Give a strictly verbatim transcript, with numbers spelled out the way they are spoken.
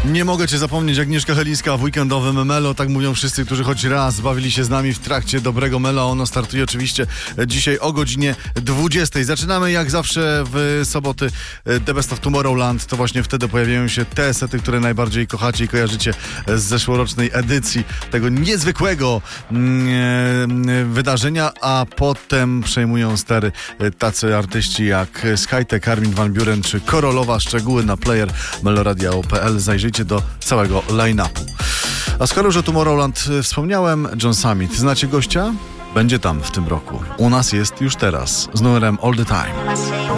Nie mogę cię zapomnieć, Agnieszka Chylińska w weekendowym Melo. Tak mówią wszyscy, którzy choć raz bawili się z nami w trakcie dobrego Melo. Ono startuje oczywiście dzisiaj o godzinie dwudziestej. Zaczynamy jak zawsze w soboty The Best of Tomorrowland. To właśnie wtedy pojawiają się te sety, które najbardziej kochacie i kojarzycie z zeszłorocznej edycji tego niezwykłego mm, wydarzenia, a potem przejmują stery tacy artyści jak Skytech, Armin van Buuren czy Korolowa. Szczegóły na player meloradio kropka p l. Zajrzyjcie do całego line-upu. A skoro już o Tomorrowland wspomniałem, John Summit. Znacie gościa? Będzie tam w tym roku. U nas jest już teraz z numerem All the Time.